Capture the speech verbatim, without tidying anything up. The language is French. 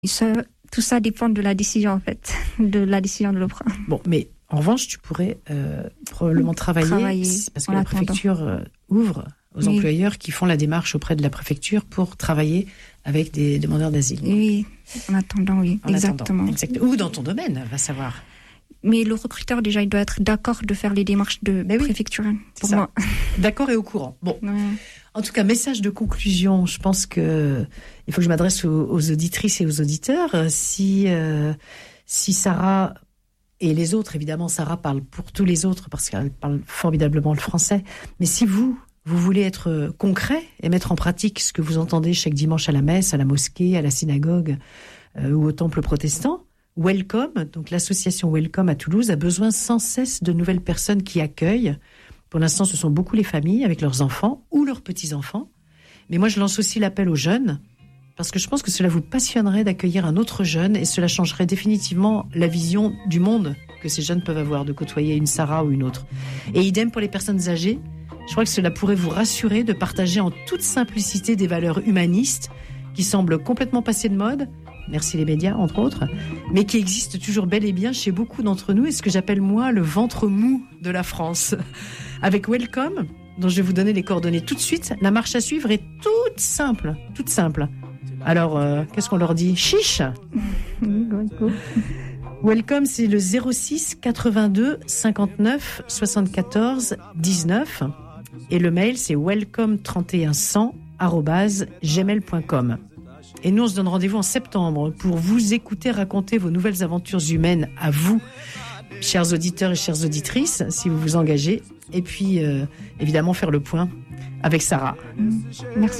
Ça, tout ça dépend de la décision, en fait, de la décision de l'O P R A. Bon, mais en revanche, tu pourrais euh, probablement travailler, travailler parce que la attendant. préfecture euh, ouvre aux oui. employeurs qui font la démarche auprès de la préfecture pour travailler avec des demandeurs d'asile. Oui, en attendant, oui, en exactement. Attendant, exactement. Ou dans ton domaine, va savoir. Mais le recruteur, déjà, il doit être d'accord de faire les démarches de oui, préfecture, pour ça. moi. D'accord et au courant. Bon. Ouais. En tout cas, message de conclusion. Je pense que il faut que je m'adresse aux, aux auditrices et aux auditeurs. Si, euh, si Sarah et les autres, évidemment, Sarah parle pour tous les autres parce qu'elle parle formidablement le français. Mais si vous, vous voulez être concret et mettre en pratique ce que vous entendez chaque dimanche à la messe, à la mosquée, à la synagogue euh, ou au temple protestant, Welcome, donc l'association Welcome à Toulouse, a besoin sans cesse de nouvelles personnes qui accueillent. Pour l'instant, ce sont beaucoup les familles avec leurs enfants ou leurs petits-enfants. Mais moi, je lance aussi l'appel aux jeunes, parce que je pense que cela vous passionnerait d'accueillir un autre jeune et cela changerait définitivement la vision du monde que ces jeunes peuvent avoir, de côtoyer une Sarah ou une autre. Et idem pour les personnes âgées, je crois que cela pourrait vous rassurer de partager en toute simplicité des valeurs humanistes qui semblent complètement passées de mode, merci les médias, entre autres, mais qui existe toujours bel et bien chez beaucoup d'entre nous, et ce que j'appelle, moi, le ventre mou de la France. Avec Welcome, dont je vais vous donner les coordonnées tout de suite, la marche à suivre est toute simple, toute simple. Alors, euh, qu'est-ce qu'on leur dit ? Chiche ! Welcome, c'est le zéro six quatre-vingt-deux cinquante-neuf soixante-quatorze dix-neuf, et le mail, c'est welcome trente et un cent arobase gmail point com. Et nous, on se donne rendez-vous en septembre pour vous écouter raconter vos nouvelles aventures humaines à vous, chers auditeurs et chères auditrices, si vous vous engagez. Et puis, euh, évidemment, faire le point avec Sarah. Merci.